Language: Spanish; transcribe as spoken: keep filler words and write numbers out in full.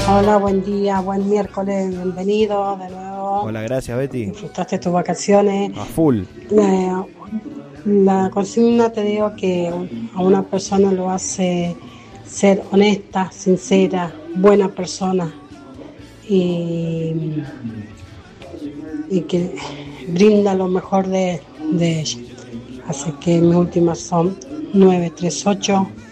Hola, buen día, buen miércoles, bienvenido de nuevo. Hola, gracias Betty. Disfrutaste tus vacaciones. A full. La, la consigna te digo que a una persona lo hace ser honesta, sincera, buena persona y, y que brinda lo mejor de, de ella. Así que mis últimas son nueve tres ocho